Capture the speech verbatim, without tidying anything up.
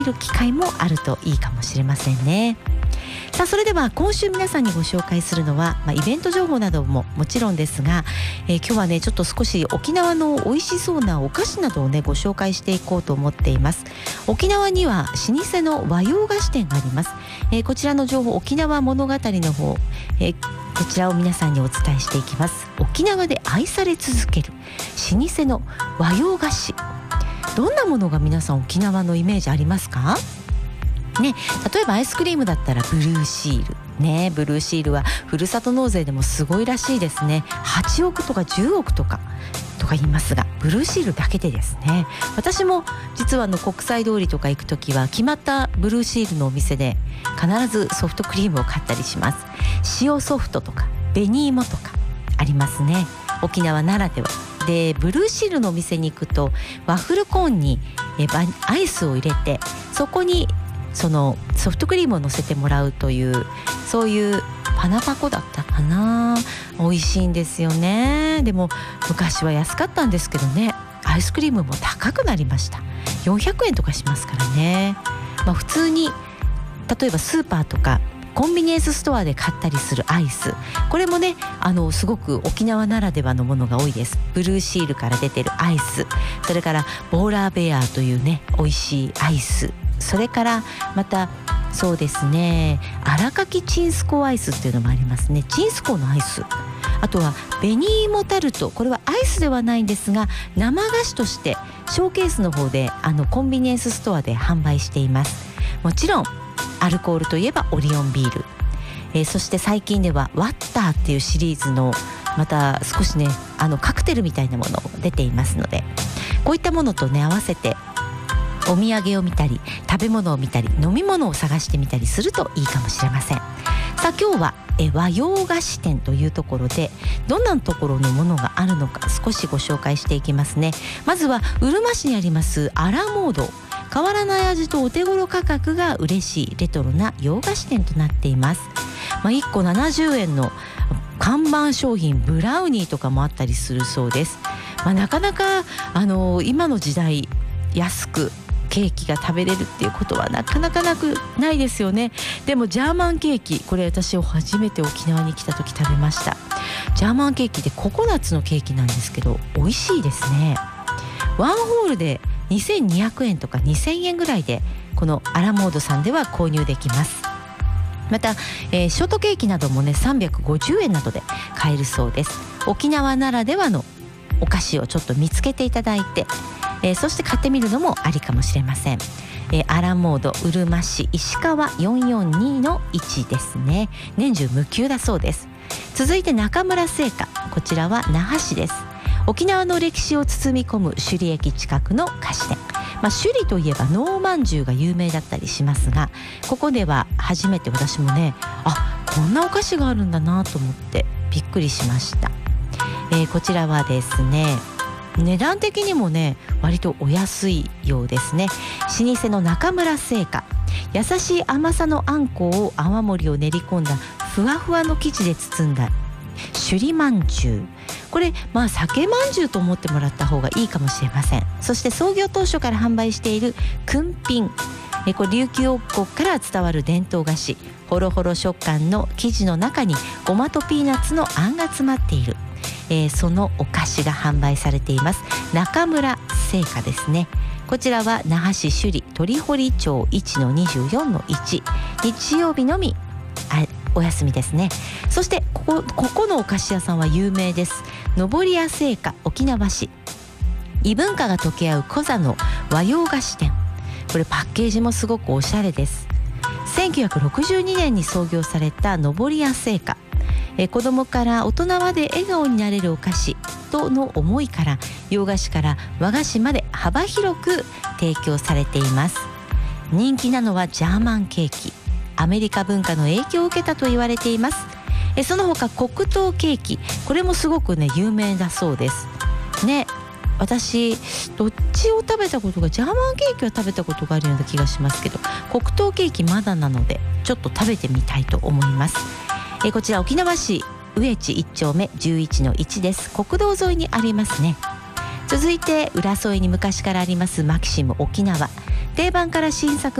る機会もあるといいかもしれませんね。さあ、それでは今週皆さんにご紹介するのは、まあ、イベント情報などももちろんですが、えー、今日はねちょっと少し沖縄の美味しそうなお菓子などをねご紹介していこうと思っています。沖縄には老舗の和洋菓子店があります。えー、こちらの情報、沖縄物語の方、えー、こちらを皆さんにお伝えしていきます。沖縄で愛され続ける老舗の和洋菓子、どんなものが皆さん沖縄のイメージありますかね。例えばアイスクリームだったらブルーシールね、ブルーシールはふるさと納税でもすごいらしいですね。はちおくとかじゅうおくとかとか言いますが、ブルーシールだけでですね、私も実はあの国際通りとか行くときは決まったブルーシールのお店で必ずソフトクリームを買ったりします。塩ソフトとか紅芋とかありますね、沖縄ならではで。ブルーシールのお店に行くとワッフルコーンにえアイスを入れて、そこにそのソフトクリームを乗せてもらうという、そういうパナパコだったかな。美味しいんですよね。でも昔は安かったんですけどね、アイスクリームも高くなりました。よんひゃくえんとかしますからね。まあ、普通に例えばスーパーとかコンビニエンスストアで買ったりするアイス、これもねあのすごく沖縄ならではのものが多いです。ブルーシールから出てるアイス、それからボーラーベアというね美味しいアイス、それからまたそうですね、荒垣チンスコーアイスっていうのもありますね。チンスコーのアイス、あとは紅芋タルト、これはアイスではないんですが生菓子としてショーケースの方であのコンビニエンスストアで販売しています。もちろんアルコールといえばオリオンビール、えー、そして最近ではワッターっていうシリーズのまた少しねあのカクテルみたいなもの出ていますので、こういったものとね合わせてお土産を見たり食べ物を見たり飲み物を探してみたりするといいかもしれません。さあ、今日はえ和洋菓子店というところでどんなところのものがあるのか少しご紹介していきますね。まずはうるま市にありますアラモード、変わらない味とお手頃価格が嬉しいレトロな洋菓子店となっています。まあ、いっこななじゅうえんの看板商品ブラウニーとかもあったりするそうです。まあ、なかなかあの今の時代安くケーキが食べれるっていうことはなかなかなくないですよね。でもジャーマンケーキ、これ私を初めて沖縄に来た時食べました。ジャーマンケーキでココナッツのケーキなんですけど美味しいですね。ワンホールでにせんにひゃくえんとかにせんえんぐらいでこのアラモードさんでは購入できます。また、えー、ショートケーキなどもねさんびゃくごじゅうえんなどで買えるそうです。沖縄ならではのお菓子をちょっと見つけていただいて、えー、そして買ってみるのもありかもしれません。えー、アラモードうるま市石川よんよんにのいちですね。年中無休だそうです。続いて中村製菓、こちらは那覇市です。沖縄の歴史を包み込む首里駅近くの菓子店、まあ、首里といえば能まんじゅうが有名だったりしますが、ここでは初めて私もね、あ、こんなお菓子があるんだなと思ってびっくりしました。えー、こちらはですね値段的にもね割とお安いようですね。老舗の中村製菓、優しい甘さのあんこを泡盛を練り込んだふわふわの生地で包んだ首里まんじゅう、これまあ酒まんじゅうと思ってもらった方がいいかもしれません。そして創業当初から販売しているくんぴん、えこれ琉球王国から伝わる伝統菓子、ホロホロ食感の生地の中にごまとピーナッツのあんが詰まっている、えー、そのお菓子が販売されています。中村製菓ですね。こちらは那覇市首里鳥堀町いちのにじゅうよんのいち、日曜日のみあお休みですね。そしてここ、ここのお菓子屋さんは有名です。登屋製菓沖縄市、異文化が溶け合うコザの和洋菓子店、これパッケージもすごくおしゃれです。せんきゅうひゃくろくじゅうにねんに創業された登屋製菓、え子供から大人まで笑顔になれるお菓子との思いから洋菓子から和菓子まで幅広く提供されています。人気なのはジャーマンケーキ、アメリカ文化の影響を受けたと言われています。えその他黒糖ケーキ、これもすごくね有名だそうですね。私どっちを食べたことが、ジャーマンケーキは食べたことがあるような気がしますけど、黒糖ケーキまだなのでちょっと食べてみたいと思います。えこちら沖縄市上地いっ丁目じゅういちのいちです。国道沿いにありますね。続いて浦添に昔からありますマキシム沖縄、 定番から新作